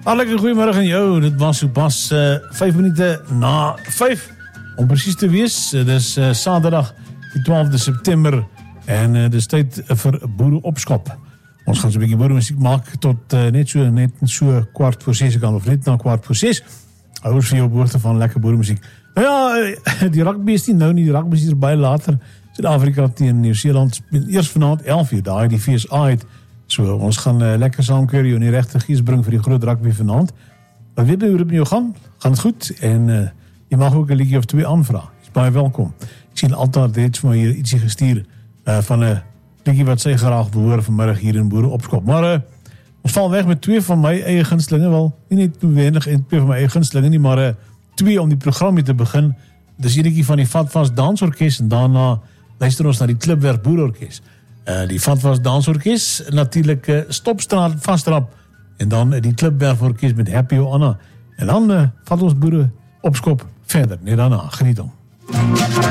Hartelijk goeiemorgen jou, dit was so pas 5 minute na 5 om precies te wees. Dis saterdag die 12de September en dis tyd vir boereopskop. Ons gaan so 'n bietjie boeremusiek maak tot net so 6:15 kan of net na 6:15. Hou ons vir jou boorde van lekker boeremusiek. Nou ja, die rugby is nie nou nie, die rugby is hier baie later. Suid-Afrika teen Nieu-Seeland speel eers vanaand 11:00, daai die FSA het. So, ons gaan lekker saamkeer jou in die regte gees bring vir die groot rugby vanaand. Maar weet jy hoe dit met jou gaan? Gaan het goed? En jy mag ook 'n liedjie of 2 aanvra. Jy is baie welkom. Ek sien altyd het vir my hier ietsie gestuur van 'n liedjie wat sy graag behoor vanmiddag hier in Boereopskop. Maar ons val weg met 2 van my eie gunstelinge, wel nie net noodwendig en 2 van my eie gunstelinge nie, maar 2 om die program mee te begin. Dis enetjie van die Vatvas Dansorkes en daarna luister ons na die Klipwerk Boerorkes. Die Vatvas Dansorkes, natuurlik Stopstraat Vastrap en dan die Klipwerk Orkes met Happy Anna. En dan vat ons Boereopskop verder, net daarna. Geniet hom.